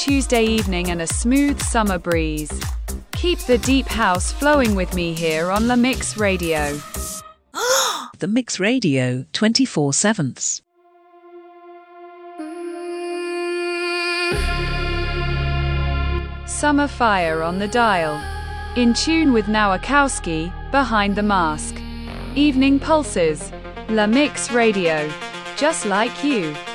Tuesday evening and a smooth summer breeze. Keep the deep house flowing with me here on La Mix Radio. The Mix Radio 24/7. Summer Fire on the dial. In tune with Nowakowski, Behind the Mask. Evening Pulses. La Mix Radio. Just like you.